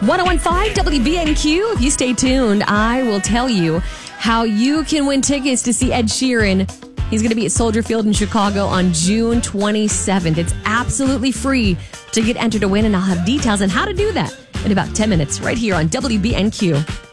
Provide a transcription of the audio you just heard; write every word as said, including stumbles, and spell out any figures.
one oh one point five W B N Q. If you stay tuned, I will tell you how you can win tickets to see Ed Sheeran. He's going to be at Soldier Field in Chicago on June twenty-seventh. It's absolutely free to get entered to win, and I'll have details on how to do that in about ten minutes right here on W B N Q.